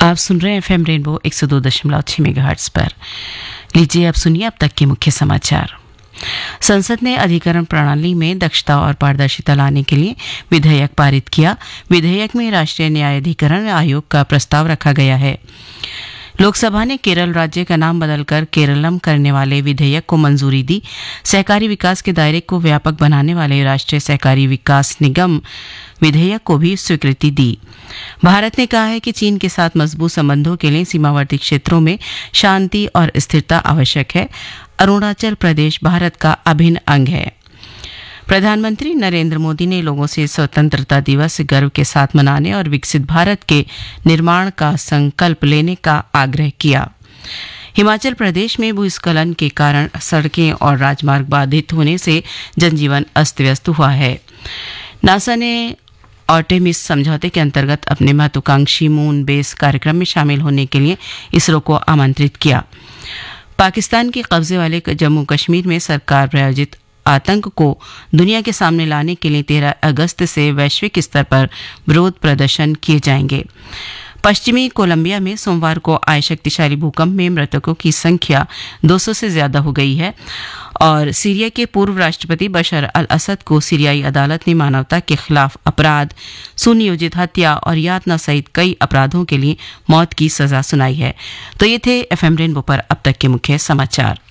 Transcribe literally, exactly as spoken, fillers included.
आप सुन रहे हैं एफएम रेनबो एक सौ दो दशमलव छह मेगाहर्ट्ज पर। लीजिए अब सुनिए अब तक के मुख्य समाचार। संसद ने अधिकरण प्रणाली में दक्षता और पारदर्शिता लाने के लिए विधेयक पारित किया। विधेयक में राष्ट्रीय न्यायाधिकरण आयोग का प्रस्ताव रखा गया है। लोकसभा ने केरल राज्य का नाम बदलकर केरलम करने वाले विधेयक को मंजूरी दी। सहकारी विकास के दायरे को व्यापक बनाने वाले राष्ट्रीय सहकारी विकास निगम विधेयक को भी स्वीकृति दी। भारत ने कहा है कि चीन के साथ मजबूत संबंधों के लिए सीमावर्ती क्षेत्रों में शांति और स्थिरता आवश्यक है। अरुणाचल प्रदेश भारत का अभिन्न अंग है। प्रधानमंत्री नरेंद्र मोदी ने लोगों से स्वतंत्रता दिवस गर्व के साथ मनाने और विकसित भारत के निर्माण का संकल्प लेने का आग्रह किया। हिमाचल प्रदेश में भूस्खलन के कारण सड़कें और राजमार्ग बाधित होने से जनजीवन अस्त व्यस्त हुआ है। नासा ने आर्टेमिस समझौते के अंतर्गत अपने महत्वाकांक्षी मून बेस कार्यक्रम में शामिल होने के लिए इसरो को आमंत्रित किया। पाकिस्तान के कब्जे वाले जम्मू कश्मीर में सरकार प्रायोजित आतंक को दुनिया के सामने लाने के लिए तेरह अगस्त से वैश्विक स्तर पर विरोध प्रदर्शन किए जाएंगे। पश्चिमी कोलंबिया में सोमवार को आए शक्तिशाली भूकंप में मृतकों की संख्या दो सौ से ज्यादा हो गई है और सीरिया के पूर्व राष्ट्रपति बशर अल असद को सीरियाई अदालत ने मानवता के खिलाफ अपराध, सुनियोजित हत्या और यातना सहित कई अपराधों के लिए मौत की सजा सुनाई है। तो ये थे एफएम रेनबो पर अब तक के मुख्य समाचार।